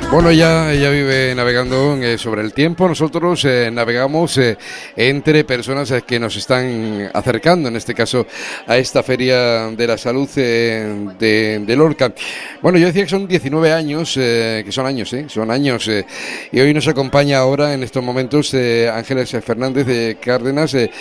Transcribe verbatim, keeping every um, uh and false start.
Bueno, ella, ella vive navegando eh, sobre el tiempo. Nosotros eh, navegamos eh, entre personas eh, que nos están acercando, en este caso, a esta Feria de la Salud eh, de, de Lorca. Bueno, yo decía que son diecinueve años, eh, que son años, eh, son años. Eh, y hoy nos acompaña ahora, en estos momentos, eh, Ángeles Fernández de Cárdenas. Eh,